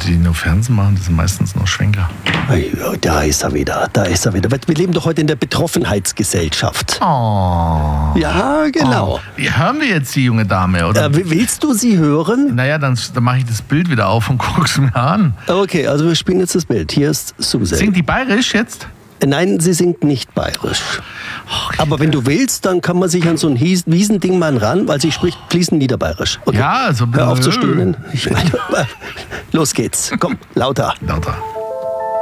die nur Fernsehen machen, das sind meistens nur Schwenker. Ja, da ist er wieder. Wir leben doch heute in der Betroffenheitsgesellschaft. Oh. Ja, genau. Wie hören wir jetzt die junge Dame, oder? Willst du sie hören? Naja, dann mache ich das Bild wieder auf und guck's mir an. Okay, also wir spielen jetzt das Bild. Hier ist Susan. Singt die bayerisch jetzt? Nein, sie singt nicht bayerisch. Aber wenn du willst, dann kann man sich an so ein Wiesending mal ran, weil sie spricht fließend niederbayerisch. Okay. Ja, so Hör auf zu stöhnen. Los geht's. Komm, lauter. Lauter.